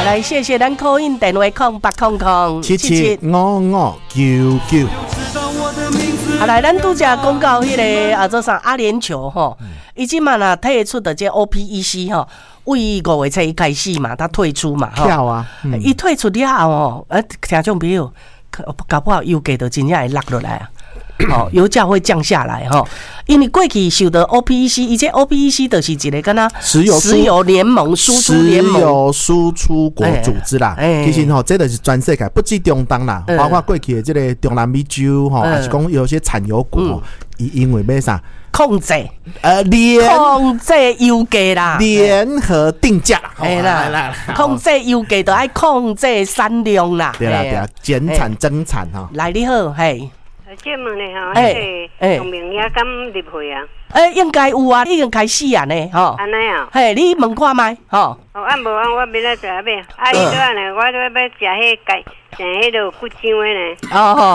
来，谢谢咱call in电话0800775599。来，咱拄则讲到迄个做啥阿联酋吼，伊即满啊退出的这 OPEC 吼，为5月初开始嘛，他退出嘛， 跳啊， 伊退出了后哦，听众朋友，搞不好油价就真正会落落来啊。油价会降下来哈，因为过去受到 OPEC， 以前 OPEC 就是一个跟它石油联盟、输出联盟、 石油输出国组织啦。其实吼，这就是全世界不止中东啦，包括过去的这个中南美洲吼，还是讲有些产油国，因为要啥？ 控制控制油价啦， 联合定价啦，控制油价就要控制产量啦， 对啦，减产增产哈。 来你好，嘿。 这问呢吼，农民也敢入去啊？ 应该有啊，已经开始啊呢，吼。 安尼啊？ 嘿，你问看卖，吼。 按无按，我明仔载要买。你对安尼，我都要食迄个，食迄个骨精的呢。 哦。